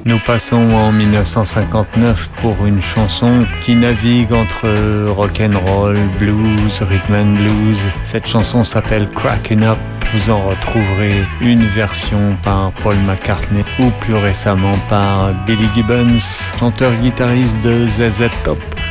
Nous passons en 1959 pour une chanson qui navigue entre rock'n'roll, blues, rhythm and blues. Cette chanson s'appelle Crackin' Up. Vous en retrouverez une version par Paul McCartney ou plus récemment par Billy Gibbons, chanteur-guitariste de ZZ Top.